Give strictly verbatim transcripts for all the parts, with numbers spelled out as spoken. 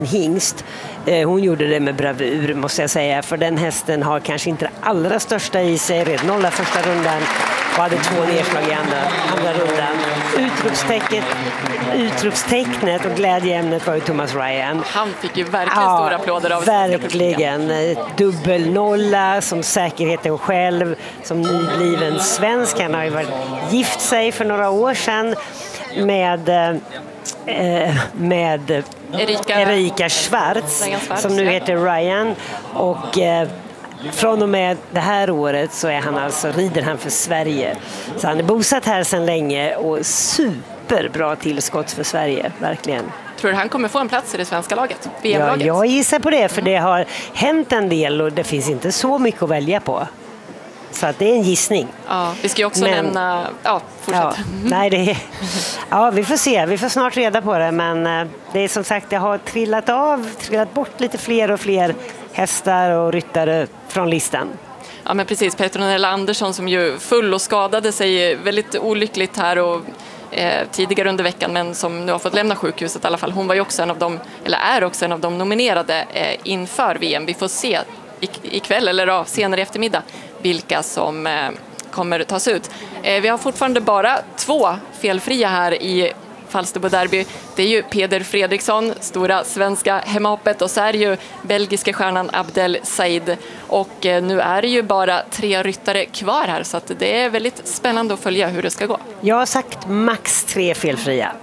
hingst. Hon gjorde det med bravur måste jag säga, för den hästen har kanske inte det allra största i sig. Red nolla första rundan och hade två nedslag i andra, andra rundan. Utropstecknet, utropstecknet och glädjeämnet var ju Thomas Ryan. Han fick ju verkligen ja, stora applåder av verkligen. Dubbelnolla som säkerheten själv, som nybliven svensk. Han har ju varit gift sig för några år sedan med eh, med Erika, Erika Schwarz, Schwarz som nu heter Ryan, och eh, från och med det här året så är han alltså, rider han för Sverige. Så han är bosatt här sedan länge och superbra tillskott för Sverige, verkligen. Tror du han kommer få en plats i det svenska laget? V M-laget? Ja, jag gissar på det, för det har hänt en del och det finns inte så mycket att välja på. Så att det är en gissning. Ja, vi ska ju också men, nämna... Ja, fortsätt. Ja, nej, det är, ja, vi får se. Vi får snart reda på det. Men det är som sagt, det har trillat av, trillat bort lite fler och fler hästar och ryttare från listan. Ja, men precis. Petronella Andersson som ju full och skadade sig väldigt olyckligt här och eh, tidigare under veckan, men som nu har fått lämna sjukhuset i alla fall. Hon var ju också en av dem, eller är också en av de nominerade eh, inför V M. Vi får se ikväll eller ja, senare i eftermiddag vilka som eh, kommer tas ut. Eh, vi har fortfarande bara två felfria här i Falsterbo Derby. Det är ju Peder Fredriksson, stora svenska hemapet, och så är det ju belgiska stjärnan Abdel Said. Och eh, nu är det ju bara tre ryttare kvar här, så att det är väldigt spännande att följa hur det ska gå. Jag har sagt max tre felfria.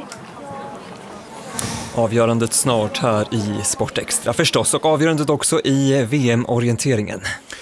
Avgörandet snart här i Sportextra förstås, och avgörandet också i V M-orienteringen.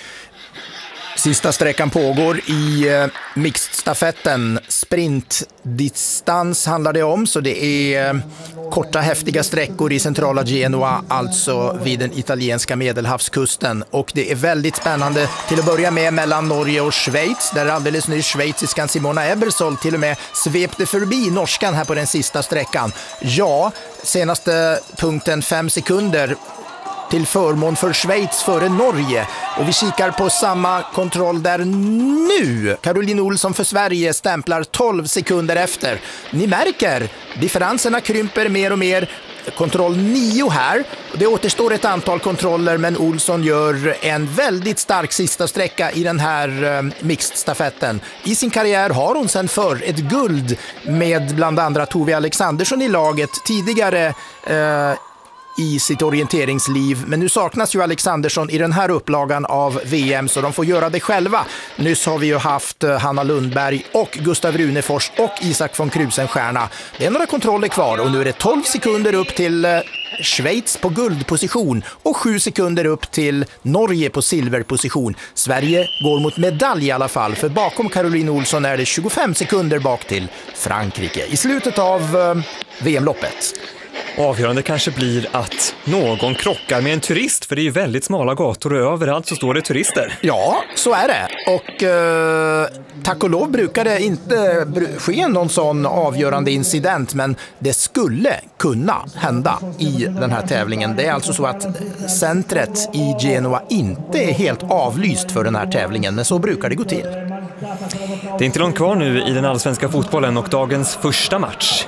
Sista sträckan pågår i eh, mixed-stafetten. Sprintdistans handlar det om, så det är eh, korta häftiga sträckor i centrala Genua, alltså vid den italienska medelhavskusten. Och det är väldigt spännande till att börja med mellan Norge och Schweiz, där alldeles nyss schweiziskan Simona Ebersol till och med svepte förbi norskan här på den sista sträckan. Ja, senaste punkten fem sekunder till förmån för Schweiz före Norge. Och vi kikar på samma kontroll där nu. Caroline Olsson för Sverige stämplar tolv sekunder efter. Ni märker, differenserna krymper mer och mer. Kontroll nio här. Det återstår ett antal kontroller, men Olsson gör en väldigt stark sista sträcka i den här uh, mixed-stafetten. I sin karriär har hon sedan förr ett guld med bland andra Tove Alexandersson i laget tidigare uh, i sitt orienteringsliv, men nu saknas ju Alexandersson i den här upplagan av V M, så de får göra det själva. Nyss har vi ju haft Hanna Lundberg och Gustav Runefors och Isak von Krusenstjerna. Det är några kontroller kvar och nu är det tolv sekunder upp till Schweiz på guldposition och sju sekunder upp till Norge på silverposition. Sverige går mot medalj i alla fall, för bakom Caroline Olsson är det tjugofem sekunder bak till Frankrike i slutet av V M-loppet. Avgörande kanske blir att någon krockar med en turist, för det är ju väldigt smala gator och överallt så står det turister. Ja, så är det. Och eh, tack och lov brukar det inte ske någon sån avgörande incident, men det skulle kunna hända i den här tävlingen. Det är alltså så att centret i Genua inte är helt avlyst för den här tävlingen, men så brukar det gå till. Det är inte långt kvar nu i den allsvenska fotbollen och dagens första match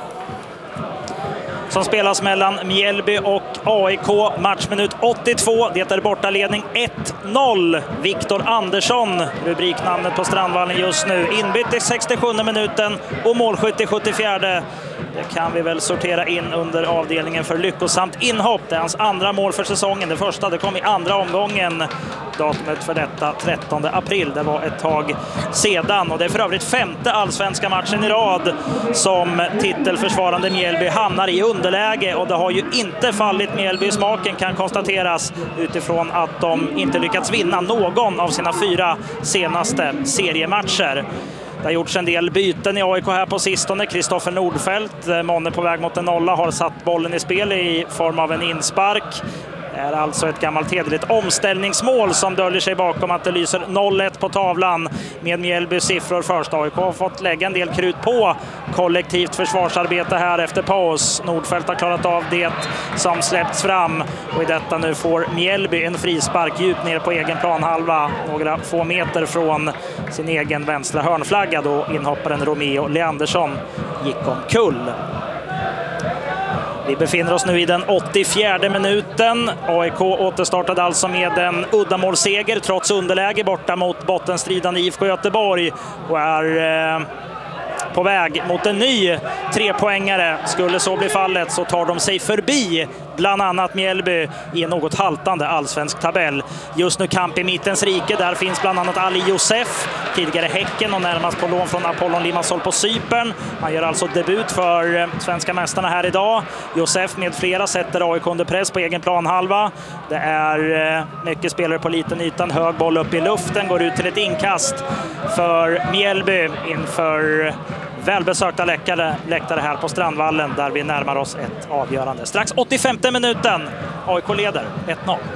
som spelas mellan Mjällby och A I K. Matchminut åttiotvå. Det är bortaledning ett noll. Viktor Andersson, rubriknamnet på Strandvallen just nu. Inbytt i sextiosjunde minuten och målskytt i sjuttiofjärde. Det kan vi väl sortera in under avdelningen för lyckosamt inhopp. Det är hans andra mål för säsongen. Det första det kom i andra omgången. Datumet för detta trettonde april. Det var ett tag sedan. Och det är för övrigt femte allsvenska matchen i rad som titelförsvarande Mjällby hamnar i underläge. Och det har ju inte fallit Mjällby i smaken, kan konstateras, utifrån att de inte lyckats vinna någon av sina fyra senaste seriematcher. Det har gjorts en del byten i A I K här på sistone. Kristoffer Nordfeldt, Månne på väg mot en nolla, har satt bollen i spel i form av en inspark. Det är alltså ett gammalt hederligt omställningsmål som döljer sig bakom att det lyser noll ett på tavlan med Mjällbys siffror först. A I K har fått lägga en del krut på kollektivt försvarsarbete här efter paus. Nordfeldt har klarat av det som släppts fram, och i detta nu får Mjällby en frispark djupt ner på egen planhalva, några få meter från sin egen vänstra hörnflagga, då inhopparen Romeo Leandersson gick omkull. Vi befinner oss nu i den åttiofjärde minuten. A I K återstartade alltså med en uddamålsseger trots underläge borta mot bottenstridande I F K Göteborg och är eh, på väg mot en ny trepoängare. Skulle så bli fallet så tar de sig förbi bland annat Mjällby i en något haltande allsvensk tabell. Just nu kamp i mittens rike. Där finns bland annat Ali Josef, tidigare Häcken och närmast på lån från Apollon Limassol på Cypern. Han gör alltså debut för svenska mästarna här idag. Josef med flera sätter A I K under press på egen planhalva. Det är mycket spelare på liten ytan. Hög boll upp i luften, går ut till ett inkast för Mjällby inför välbesökta läktare, läktare här på Strandvallen där vi närmar oss ett avgörande. Strax åttiofemte minuten. A I K leder ett noll.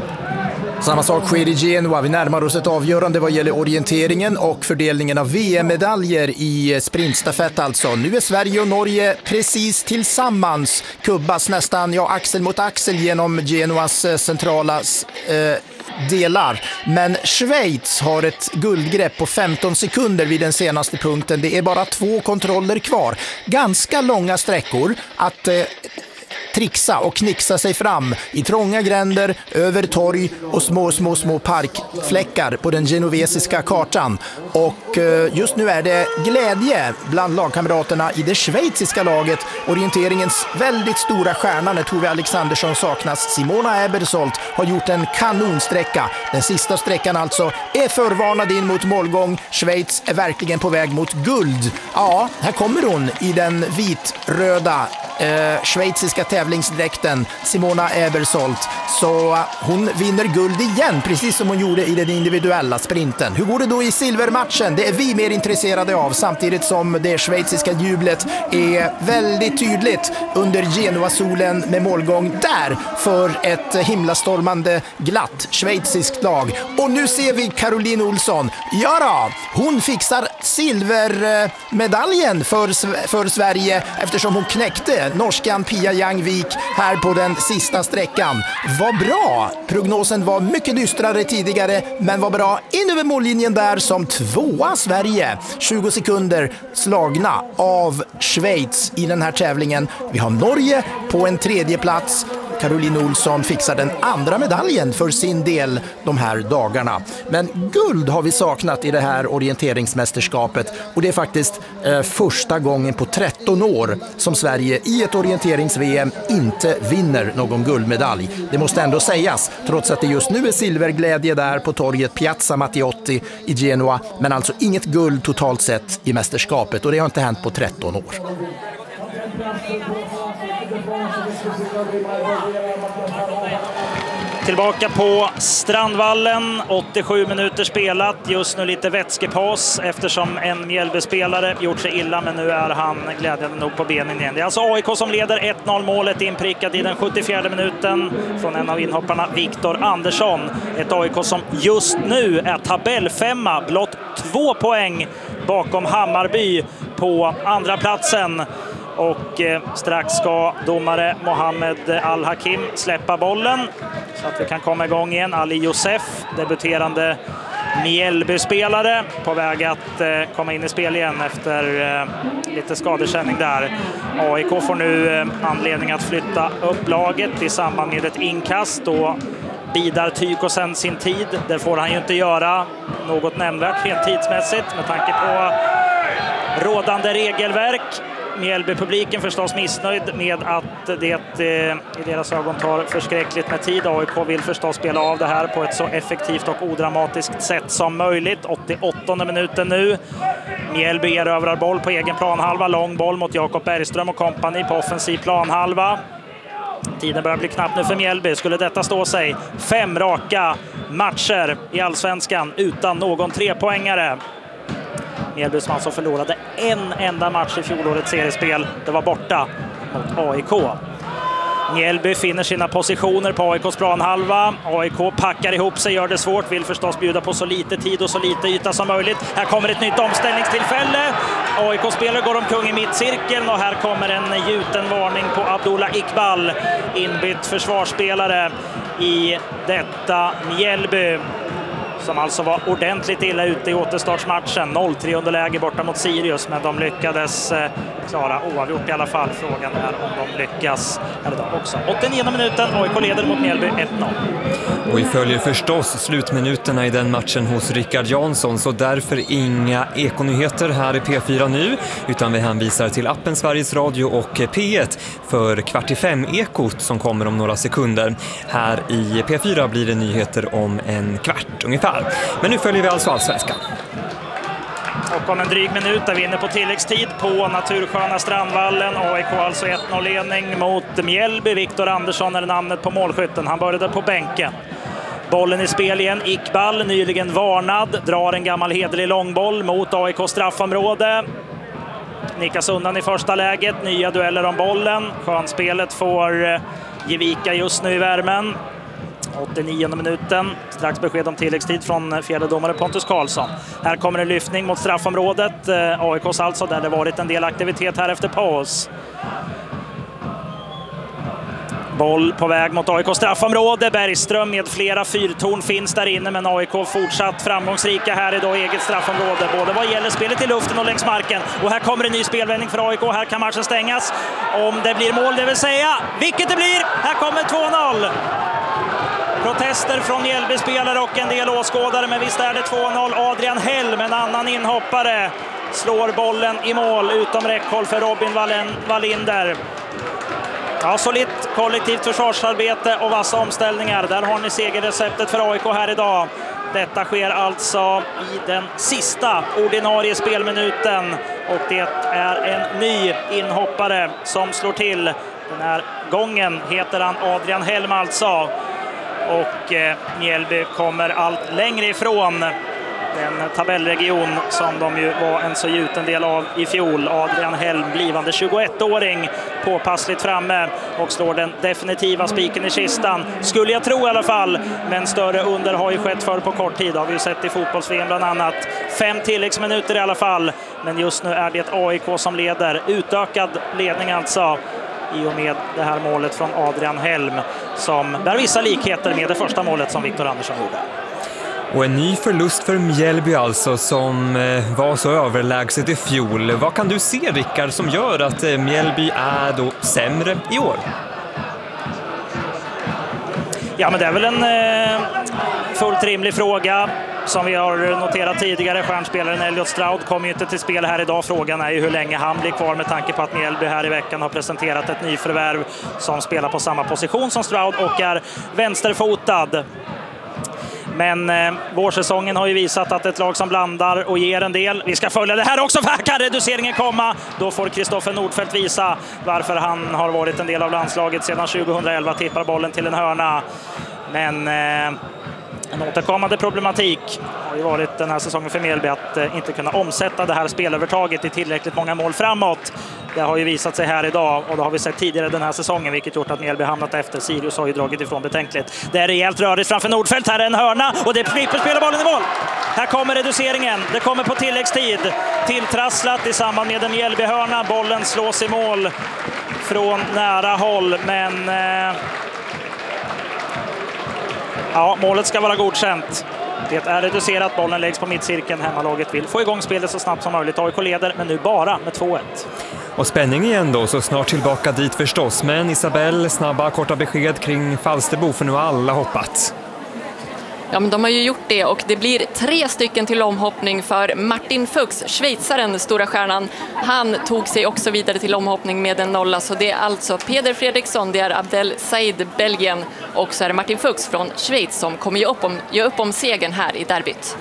Samma sak sker i Genua. Vi närmar oss ett avgörande vad gäller orienteringen och fördelningen av V M-medaljer i sprintstafett alltså. Nu är Sverige och Norge precis tillsammans. Kubbas nästan ja, axel mot axel genom Genuas centrala eh, delar. Men Schweiz har ett guldgrepp på femton sekunder vid den senaste punkten. Det är bara två kontroller kvar. Ganska långa sträckor att eh, trixa och knixa sig fram i trånga gränder, över torg och små, små, små parkfläckar på den genovesiska kartan. Och just nu är det glädje bland lagkamraterna i det schweiziska laget. Orienteringens väldigt stora stjärna när Tove Alexandersson saknas. Simona Ebersold har gjort en kanonsträcka. Den sista sträckan alltså är förvarnad in mot målgång. Schweiz är verkligen på väg mot guld. Ja, här kommer hon i den vitröda eh, schweiziska tävlingsdräkten, Simona Ebersold. Så hon vinner guld igen, precis som hon gjorde i den individuella sprinten. Hur går det då i silvermatchen? Det är vi mer intresserade av, samtidigt som det schweiziska jublet är väldigt tydligt under Genua-solen med målgång där för ett himlastormande glatt schweiziskt lag. Och nu ser vi Caroline Olsson. Ja då, hon fixar silvermedaljen för, för Sverige eftersom hon knäckte norskan Pia Jangvik här på den sista sträckan. Vad bra! Prognosen var mycket dystrare tidigare, men var bra in över mållinjen där som tvåa Sverige. tjugo sekunder slagna av Schweiz i den här tävlingen. Vi har Norge på en tredje plats. Caroline Olsson fixar den andra medaljen för sin del de här dagarna. Men guld har vi saknat i det här orienteringsmästerskapet, och det är faktiskt eh, första gången på tretton år som Sverige i ett orienterings-V M inte vinner någon guldmedalj. Det måste ändå sägas, trots att det just nu är silverglädje där på torget Piazza Matteotti i Genua, men alltså inget guld totalt sett i mästerskapet, och det har inte hänt på tretton år. Tillbaka på Strandvallen, åttiosju minuter spelat, just nu lite vätskepaus eftersom en Mjällby-spelare gjort sig illa, men nu är han glädjande nog på benen igen. Det är alltså A I K som leder ett noll, målet inprickat i den sjuttiofjärde minuten från en av inhopparna, Viktor Andersson. Ett A I K som just nu är tabellfemma, blott två poäng bakom Hammarby på andra platsen. Och eh, strax ska domare Mohammed Al-Hakim släppa bollen så att vi kan komma igång igen. Ali Josef, debuterande Mjällby-spelare, på väg att eh, komma in i spel igen efter eh, lite skadekänning där. A I K får nu eh, anledning att flytta upp laget i samband med ett inkast. Då bidar Tykosen sin tid. Det får han ju inte göra något nämnvärt rent tidsmässigt med tanke på rådande regelverk. Mjällby-publiken förstås missnöjd med att det eh, i deras ögon tar förskräckligt med tid. A I K vill förstås spela av det här på ett så effektivt och odramatiskt sätt som möjligt. åttioåttonde minuten nu. Mjällby erövrar boll på egen planhalva. Lång boll mot Jakob Bergström och kompani på offensiv planhalva. Tiden börjar bli knapp nu för Mjällby. Skulle detta stå sig? Fem raka matcher i Allsvenskan utan någon trepoängare. Mjällby som alltså förlorade en enda match i fjolårets seriespel. Det var borta mot A I K. Mjällby finner sina positioner på A I K:s planhalva. A I K packar ihop sig, gör det svårt, vill förstås bjuda på så lite tid och så lite yta som möjligt. Här kommer ett nytt omställningstillfälle. A I K-spelare går omkring i mittcirkeln och här kommer en gjuten varning på Abdullah Iqbal, inbytt försvarsspelare i detta Mjällby, som alltså var ordentligt illa ute i återstartsmatchen. noll tre underläge borta mot Sirius, men de lyckades klara oavgjort i alla fall. Frågan är om de lyckas här idag också. åttionionde minuten, A I K leder mot Mjällby ett noll. Och vi följer förstås slutminuterna i den matchen hos Rickard Jansson, så därför inga ekonyheter här i P fyra nu, utan vi hänvisar till appen Sveriges Radio och P ett för kvart i fem ekot som kommer om några sekunder. Här i P fyra blir det nyheter om en kvart ungefär. Men nu följer vi alltså Allsvenskan. Och om en dryg minut är vi inne på tilläggstid på natursköna Strandvallen. A I K alltså ett noll-ledning mot Mjällby. Viktor Andersson är namnet på målskytten. Han började på bänken. Bollen i spel igen. Iqbal, nyligen varnad, drar en gammal hederlig långboll mot A I K straffområde. Nickas undan i första läget. Nya dueller om bollen. Skönspelet får ge vika just nu i värmen. åttionionde minuten. Strax besked om tilläggstid från fjärdedomare Pontus Karlsson. Här kommer en lyftning mot straffområdet. A I K:s alltså, där det varit en del aktivitet här efter paus. Boll på väg mot A I K straffområde. Bergström med flera fyrtorn finns där inne, men A I K fortsatt framgångsrika här idag i eget straffområde. Både vad gäller spelet i luften och längs marken. Och här kommer en ny spelvändning för A I K. Här kan matchen stängas om det blir mål, det vill säga. Vilket det blir! Här kommer två noll. Protester från Mjällby-spelare och en del åskådare, men visst är det två noll. Adrian Helm, en annan inhoppare, slår bollen i mål utom räckhåll för Robin Wallinder. Ja, solitt kollektivt försvarsarbete och vassa omställningar. Där har ni segerreceptet för A I K här idag. Detta sker alltså i den sista ordinarie spelminuten. Och det är en ny inhoppare som slår till. Den här gången heter han Adrian Helm alltså. Och eh, Mjällby kommer allt längre ifrån den tabellregion som de ju var en så gjuten del av i fjol. Adrian Helm, blivande tjugoettåring, påpassligt framme och slår den definitiva spiken i kistan. Skulle jag tro i alla fall, men större under har ju skett för på kort tid. Har vi ju sett i fotbolls-V M bland annat. Fem tilläggsminuter i alla fall, men just nu är det A I K som leder. Utökad ledning alltså, i och med det här målet från Adrian Helm som bär vissa likheter med det första målet som Viktor Andersson gjorde. Och en ny förlust för Mjällby alltså, som var så överlägset i fjol. Vad kan du se, Rickard, som gör att Mjällby är då sämre i år? Ja, men det är väl en eh, fullt rimlig fråga. Som vi har noterat tidigare, stjärnspelaren Elliot Stroud kommer ju inte till spel här idag. Frågan är ju hur länge han blir kvar, med tanke på att Mjällby här i veckan har presenterat ett nyförvärv som spelar på samma position som Stroud och är vänsterfotad. Men eh, vårsäsongen har ju visat att ett lag som blandar och ger en del. Vi ska följa det här också, för här kan reduceringen komma. Då får Kristoffer Nordfeldt visa varför han har varit en del av landslaget sedan tjugohundraelva. Tippar bollen till en hörna. Men eh, en återkommande problematik har ju varit den här säsongen för Mjällby att eh, inte kunna omsätta det här spelövertaget i tillräckligt många mål framåt. Det har ju visat sig här idag, och det har vi sett tidigare den här säsongen, vilket gjort att Mjällby hamnat efter. Sirius har ju dragit ifrån betänkligt. Det är rejält rörigt framför Nordfeldt. Här är en hörna och det är Flipper spelar bollen i mål. Här kommer reduceringen. Det kommer på tilläggstid. Tilltrasslat i samband med en Mjällby-hörna. Bollen slås i mål från nära håll, men eh... ja, målet ska vara godkänt. Det är reducerat, bollen läggs på mittcirkeln. Hemmalaget vill få igång spelet så snabbt som möjligt. A I K leder, men nu bara med två ett. Och spänning igen då, så snart tillbaka dit förstås. Men Isabelle, snabba korta besked kring Falsterbo, för nu har alla hoppat. Ja, men de har ju gjort det, och det blir tre stycken till omhoppning för Martin Fuchs, schweizaren, stora stjärnan. Han tog sig också vidare till omhoppning med en nolla, så det är alltså Peder Fredriksson, det är Abdel Said, Belgien, och så är det Martin Fuchs från Schweiz som kommer ge upp om, ge upp om segern här i derbyt.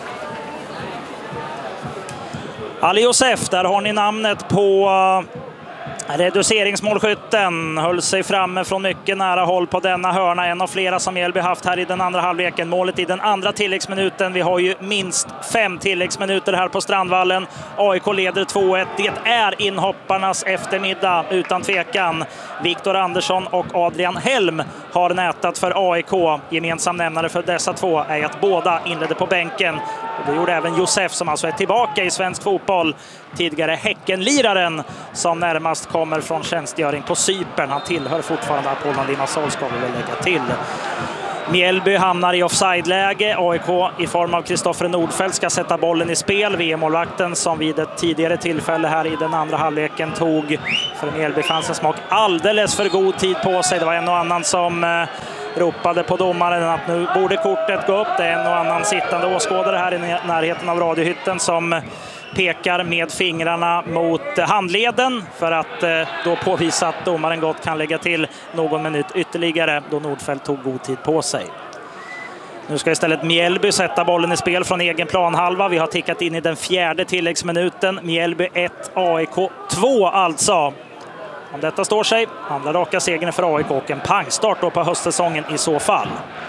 Ali Josef, där har ni namnet på reduceringsmålskytten. Höll sig framme från mycket nära håll på denna hörna. En av flera som Mjällby haft här i den andra halvleken. Målet i den andra tilläggsminuten. Vi har ju minst fem tilläggsminuter här på Strandvallen. A I K leder två ett. Det är inhopparnas eftermiddag utan tvekan. Viktor Andersson och Adrian Helm har nätat för A I K. Gemensam nämnare för dessa två är att båda inledde på bänken. Och det gjorde även Josef, som alltså är tillbaka i svensk fotboll. Tidigare Häckenliraren som närmast kommer från tjänstgöring på Cypern. Han tillhör fortfarande Apollon Limassol, ska vi väl lägga till. Mjällby hamnar i offside-läge. A I K i form av Kristoffer Nordfeldt ska sätta bollen i spel. V M-målvakten som vid ett tidigare tillfälle här i den andra halvleken tog för Mjällby-fansens smak alldeles för god tid på sig. Det var en och annan som eh, ropade på domaren att nu borde kortet gå upp. Det är en och annan sittande åskådare här i närheten av radiohytten som pekar med fingrarna mot handleden för att eh, då påvisa att domaren gott kan lägga till någon minut ytterligare då Nordfeldt tog god tid på sig. Nu ska istället Mjällby sätta bollen i spel från egen planhalva. Vi har tickat in i den fjärde tilläggsminuten. Mjällby ett, A I K två alltså. Om detta står sig, andra raka segern för A I K och en pangstart då på höstsäsongen i så fall.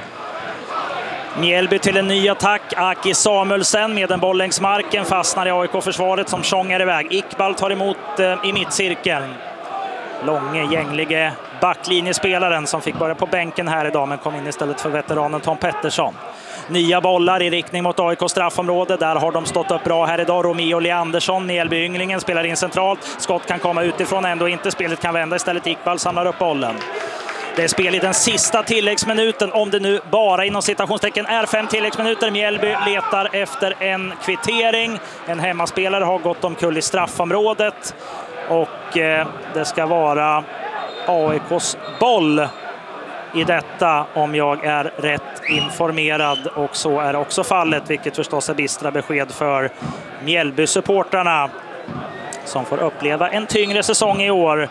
Mjällby till en ny attack. Aki Samuelsen med en boll längs marken fastnar i A I K-försvaret som tjongar iväg. Iqbal tar emot eh, i mittcirkeln. Långe, gänglige backlinjespelaren som fick börja på bänken här idag men kom in istället för veteranen Tom Pettersson. Nya bollar i riktning mot A I K straffområde. Där har de stått upp bra här idag. Romeo Leandersson, Mjällby-ynglingen, spelar in centralt. Skott kan komma utifrån ändå inte. Spelet kan vända istället. Iqbal samlar upp bollen. Det är spel i den sista tilläggsminuten, om det nu bara inom citationstecken är fem tilläggsminuter. Mjällby letar efter en kvittering. En hemmaspelare har gått omkull i straffområdet. Och eh, det ska vara A I K:s boll i detta om jag är rätt informerad. Och så är också fallet, vilket förstås är bistra besked för Mjällby-supporterna som får uppleva en tyngre säsong i år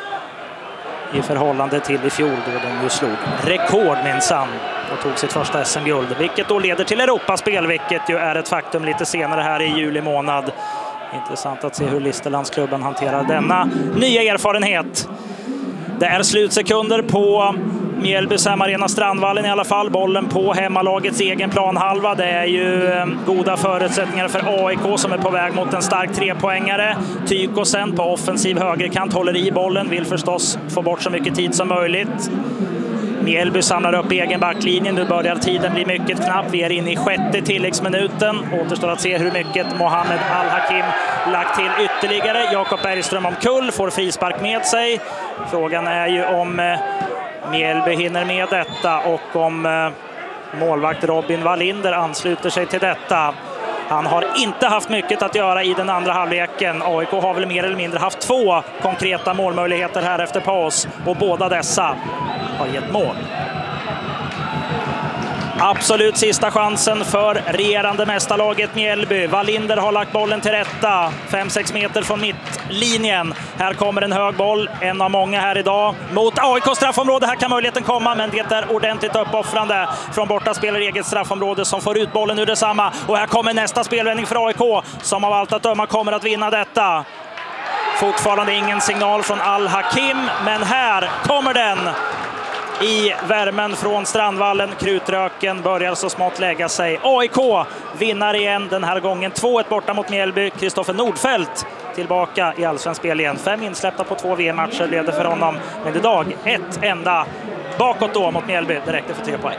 i förhållande till i fjol då de ju slog rekord minsann och tog sitt första S M-guld, vilket då leder till Europaspel, vilket ju är ett faktum lite senare här i juli månad. Intressant att se hur Listerlandsklubben hanterar denna nya erfarenhet. Det är slutsekunder på Mjällbys hemmaarena Strandvallen i alla fall. Bollen på hemmalagets egen planhalva. Det är ju goda förutsättningar för A I K som är på väg mot en stark trepoängare. Tykosen på offensiv högerkant håller i bollen. Vill förstås få bort så mycket tid som möjligt. Mjällby samlar upp egen backlinjen. Nu börjar tiden bli mycket knapp. Vi är inne i sjätte tilläggsminuten. Återstår att se hur mycket Mohamed Al-Hakim lagt till ytterligare. Jakob Bergström omkull får frispark med sig. Frågan är ju om Mjällby hinner med detta och om målvakt Robin Wallinder ansluter sig till detta. Han har inte haft mycket att göra i den andra halvleken. A I K har väl mer eller mindre haft två konkreta målmöjligheter här efter paus och båda dessa har gett mål. Absolut sista chansen för regerande mästarlaget Mjällby. Wallinder har lagt bollen till rätta. fem sex meter från mittlinjen. Här kommer en hög boll. En av många här idag. Mot A I K straffområde. Här kan möjligheten komma. Men det är ordentligt uppoffrande från bortaspelare i eget straffområde som får ut bollen ur detsamma. Och här kommer nästa spelvändning för A I K som av allt att döma kommer att vinna detta. Fortfarande ingen signal från Al-Hakim. Men här kommer den. I värmen från Strandvallen. Krutröken börjar så smått lägga sig. A I K vinner igen den här gången. två ett borta mot Mjällby. Kristoffer Nordfeldt tillbaka i allsvensk spel igen. Fem insläppta på två V M-matcher blev det för honom. Men idag ett enda bakåt då mot Mjällby. Det räckte för tre poäng.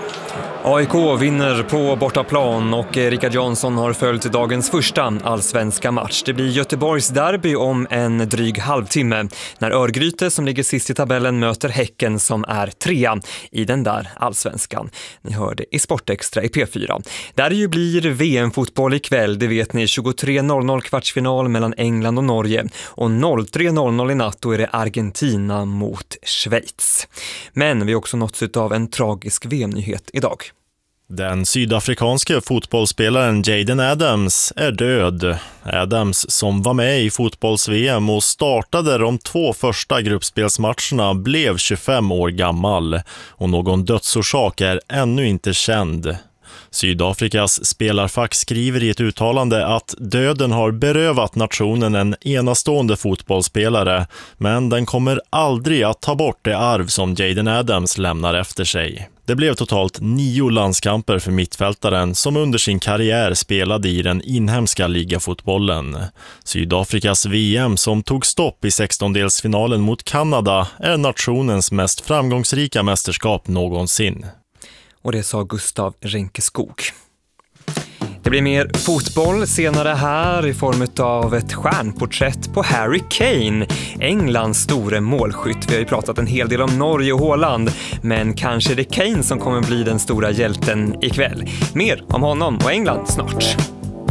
A I K vinner på bortaplan och Rickard Jansson har följt dagens första allsvenska match. Det blir Göteborgs derby om en dryg halvtimme när Örgryte som ligger sist i tabellen möter Häcken som är trea i den där allsvenskan. Ni hörde i Sportextra i P fyra. Där ju blir V M-fotboll ikväll, det vet ni, tjugotre noll noll kvartsfinal mellan England och Norge och tre noll noll i natt då är det Argentina mot Schweiz. Men vi har också nåtts av en tragisk V M-nyhet idag. Den sydafrikanske fotbollsspelaren Jaden Adams är död. Adams, som var med i fotbolls-V M och startade de två första gruppspelsmatcherna, blev tjugofem år gammal och någon dödsorsak är ännu inte känd. Sydafrikas spelarfack skriver i ett uttalande att döden har berövat nationen en enastående fotbollsspelare, men den kommer aldrig att ta bort det arv som Jaden Adams lämnar efter sig. Det blev totalt nio landskamper för mittfältaren som under sin karriär spelade i den inhemska ligafotbollen. Sydafrikas V M som tog stopp i sextondelsfinalen mot Kanada är nationens mest framgångsrika mästerskap någonsin. Och det sa Gustav Renkeskog. Det blir mer fotboll senare här i form av ett stjärnporträtt på Harry Kane, Englands store målskytt. Vi har ju pratat en hel del om Norge och Håland, men kanske är det Kane som kommer bli den stora hjälten ikväll. Mer om honom och England snart.